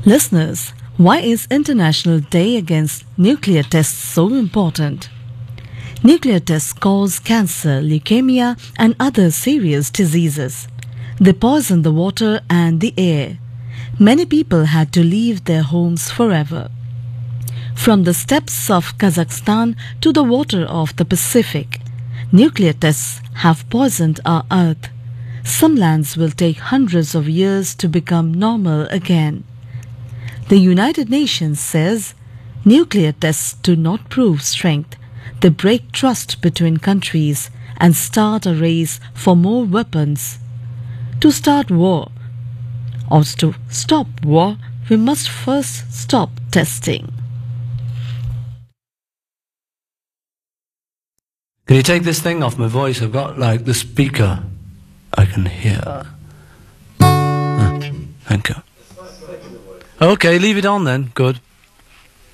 Listeners, why is International Day Against Nuclear Tests so important? Nuclear tests cause cancer, leukemia, and other serious diseases. They poison the water and the air. Many people had to leave their homes forever. From the steppes of Kazakhstan to the water of the Pacific, nuclear tests have poisoned our Earth. Some lands will take hundreds of years to become normal again. The United Nations says nuclear tests do not prove strength. They break trust between countries and start a race for more weapons. To start war, or to stop war, we must first stop testing. Can you take this thing off my voice? I've got like the speaker I can hear. Thank you. Okay, leave it on then. Good.